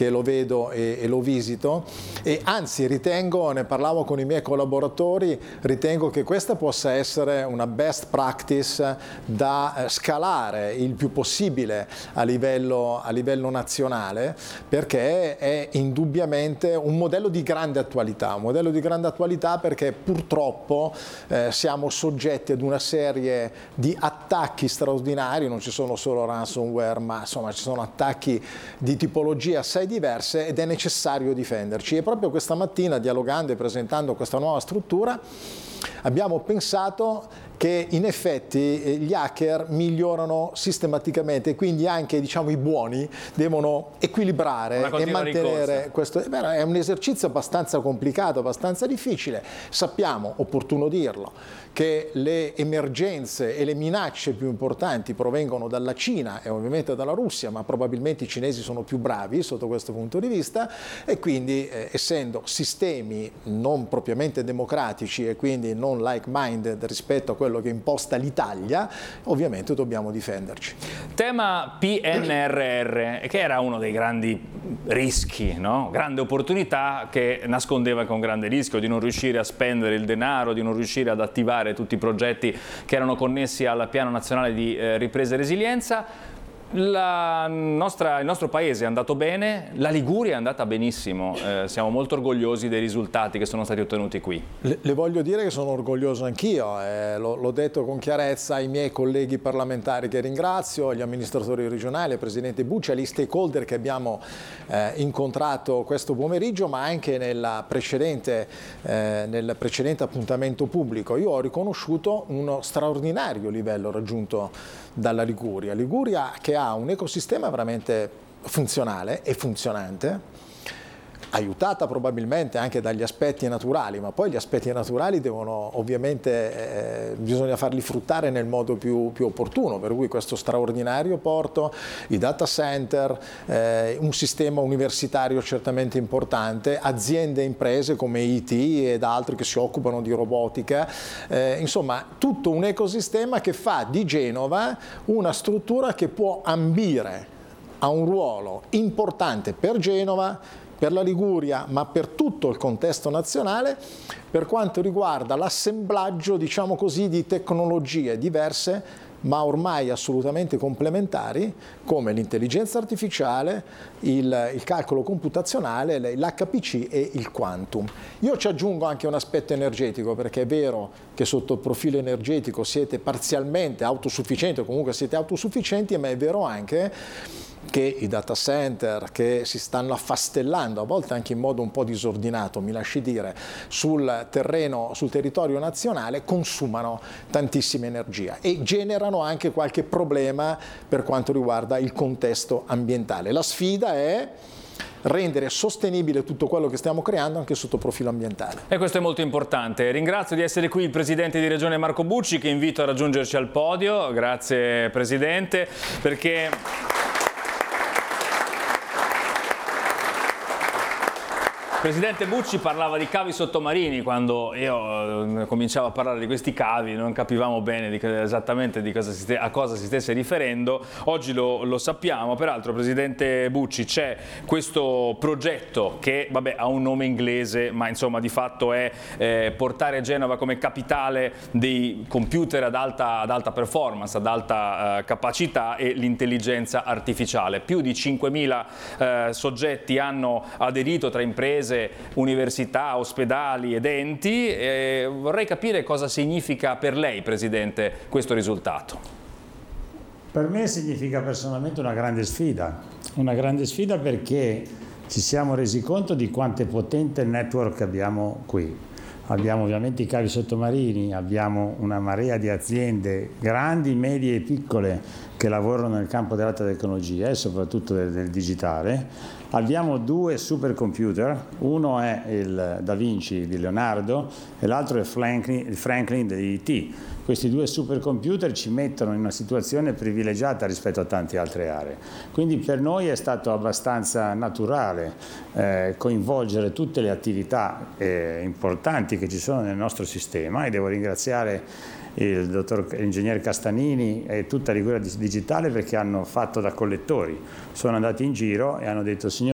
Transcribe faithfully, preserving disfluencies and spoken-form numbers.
che lo vedo e, e lo visito, e anzi ritengo, ne parlavo con i miei collaboratori, ritengo che questa possa essere una best practice da eh, scalare il più possibile a livello, a livello nazionale, perché è indubbiamente un modello di grande attualità, un modello di grande attualità perché purtroppo eh, siamo soggetti ad una serie di attacchi straordinari, non ci sono solo ransomware, ma insomma ci sono attacchi di tipologie assai diverse ed è necessario difenderci. E proprio questa mattina, dialogando e presentando questa nuova struttura, abbiamo pensato che in effetti gli hacker migliorano sistematicamente, quindi anche diciamo, i buoni devono equilibrare e mantenere ricorsa. Questo. È un esercizio abbastanza complicato, abbastanza difficile. Sappiamo, opportuno dirlo, che le emergenze e le minacce più importanti provengono dalla Cina e ovviamente dalla Russia, ma probabilmente i cinesi sono più bravi sotto questo punto di vista, e quindi eh, essendo sistemi non propriamente democratici e quindi non like-minded rispetto a quello che imposta l'Italia, ovviamente dobbiamo difenderci. Tema P N R R, che era uno dei grandi rischi, no? Grande opportunità che nascondeva con grande rischio di non riuscire a spendere il denaro, di non riuscire ad attivare tutti i progetti che erano connessi al Piano Nazionale di eh, Ripresa e Resilienza. La nostra, il nostro paese è andato bene, la Liguria è andata benissimo, eh, siamo molto orgogliosi dei risultati che sono stati ottenuti qui. Le, le voglio dire che sono orgoglioso anch'io, eh, l'ho detto con chiarezza ai miei colleghi parlamentari che ringrazio, agli amministratori regionali, al Presidente Bucci, agli stakeholder che abbiamo eh, incontrato questo pomeriggio, ma anche nella precedente, eh, nel precedente appuntamento pubblico. Io ho riconosciuto uno straordinario livello raggiunto dalla Liguria. Liguria che ha un ecosistema veramente funzionale e funzionante, aiutata probabilmente anche dagli aspetti naturali, ma poi gli aspetti naturali devono ovviamente, eh, bisogna farli fruttare nel modo più, più opportuno, per cui questo straordinario porto, i data center, eh, un sistema universitario certamente importante, aziende e imprese come I T ed altri che si occupano di robotica, eh, insomma tutto un ecosistema che fa di Genova una struttura che può ambire a un ruolo importante per Genova, per la Liguria, ma per tutto il contesto nazionale, per quanto riguarda l'assemblaggio, diciamo così, di tecnologie diverse, ma ormai assolutamente complementari, come l'intelligenza artificiale, il, il calcolo computazionale, l'H P C e il quantum. Io ci aggiungo anche un aspetto energetico, perché è vero che sotto il profilo energetico siete parzialmente autosufficienti, o comunque siete autosufficienti, ma è vero anche che i data center che si stanno affastellando, a volte anche in modo un po' disordinato, mi lasci dire, sul terreno, sul territorio nazionale, consumano tantissima energia e generano anche qualche problema per quanto riguarda il contesto ambientale. La sfida è rendere sostenibile tutto quello che stiamo creando anche sotto profilo ambientale. E questo è molto importante. Ringrazio di essere qui il Presidente di Regione Marco Bucci, che invito a raggiungerci al podio. Grazie Presidente, perché Presidente Bucci parlava di cavi sottomarini. Quando io cominciavo a parlare di questi cavi non capivamo bene di, esattamente di cosa si, a cosa si stesse riferendo. Oggi lo, lo sappiamo. Peraltro, Presidente Bucci, c'è questo progetto che vabbè, ha un nome inglese, ma insomma di fatto è eh, portare Genova come capitale dei computer ad alta, ad alta performance, ad alta eh, capacità, e l'intelligenza artificiale. Più di cinquemila eh, soggetti hanno aderito tra imprese, università, ospedali ed enti. E vorrei capire cosa significa per lei, Presidente, questo risultato. Per me significa personalmente una grande sfida, una grande sfida perché ci siamo resi conto di quanto è potente il network che abbiamo qui. Abbiamo ovviamente i cavi sottomarini, abbiamo una marea di aziende grandi, medie e piccole che lavorano nel campo dell'alta tecnologia e soprattutto del, del digitale. Abbiamo due supercomputer, uno è il Da Vinci di Leonardo e l'altro è Franklin, il Franklin di I T. Questi due supercomputer ci mettono in una situazione privilegiata rispetto a tante altre aree. Quindi per noi è stato abbastanza naturale eh, coinvolgere tutte le attività eh, importanti che ci sono nel nostro sistema, e devo ringraziare il dottor ingegner Castanini e tutta Liguria Digitale perché hanno fatto da collettori, sono andati in giro e hanno detto: signor